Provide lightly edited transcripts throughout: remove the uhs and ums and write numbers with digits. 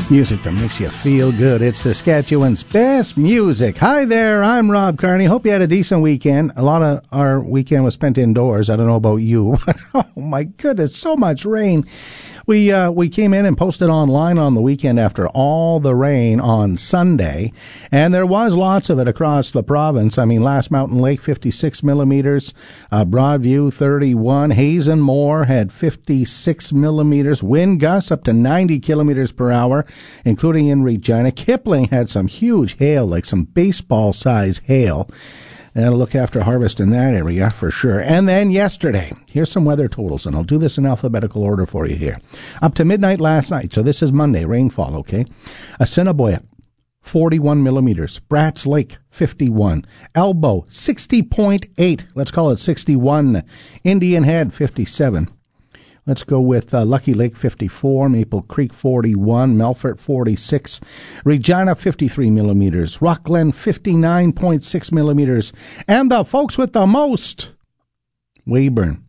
Music that makes you feel good. It's Saskatchewan's best music. Hi there, I'm Rob Carney. Hope you had a decent weekend. A lot of our weekend was spent indoors. I don't know about you, but oh my goodness, so much rain. We came in and posted online on the weekend after all the rain on Sunday, and there was lots of it across the province. I mean, Last Mountain Lake, 56 millimeters, Broadview, 31, Hazen Moor had 56 millimeters, wind gusts up to 90 kilometers per hour, including in Regina. Kipling had some huge hail, like some baseball-size hail. And look after harvest in that area for sure. And then yesterday, here's some weather totals, and I'll do this in alphabetical order for you here. Up to midnight last night, so this is Monday, rainfall, okay? Assiniboia, 41 millimeters. Bratts Lake, 51. Elbow, 60.8. Let's call it 61. Indian Head, 57. Let's go with Lucky Lake, 54, Maple Creek, 41, Melfort, 46, Regina, 53 millimeters, Rockland, 59.6 millimeters, and the folks with the most, Weyburn,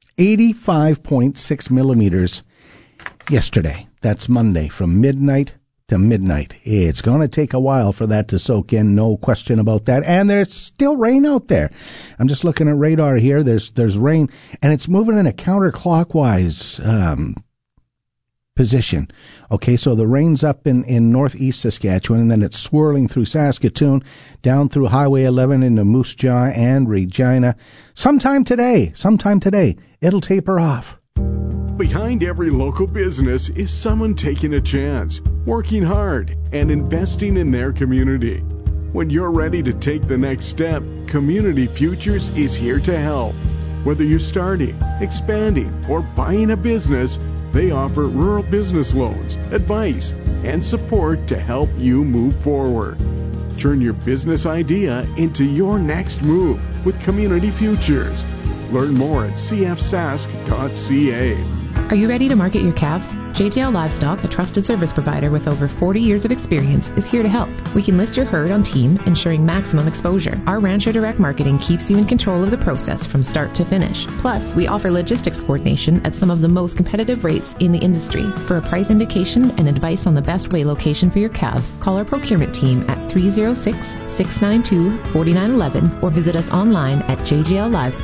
85.6 millimeters yesterday. That's Monday from midnight to midnight. It's going to take a while for that to soak in, no question about that. And there's still rain out there. I'm just looking at radar here. There's rain, and it's moving in a counterclockwise position. Okay, so the rain's up in northeast Saskatchewan, and then it's swirling through Saskatoon, down through Highway 11 into Moose Jaw and Regina. Sometime today, it'll taper off. Behind every local business is someone taking a chance, working hard, and investing in their community. When you're ready to take the next step, Community Futures is here to help. Whether you're starting, expanding, or buying a business, they offer rural business loans, advice, and support to help you move forward. Turn your business idea into your next move with Community Futures. Learn more at cfsask.ca. Are you ready to market your calves? JJL Livestock, a trusted service provider with over 40 years of experience, is here to help. We can list your herd on team, ensuring maximum exposure. Our Rancher Direct Marketing keeps you in control of the process from start to finish. Plus, we offer logistics coordination at some of the most competitive rates in the industry. For a price indication and advice on the best weigh location for your calves, call our procurement team at 306-692-4911 or visit us online at JJL Livestock.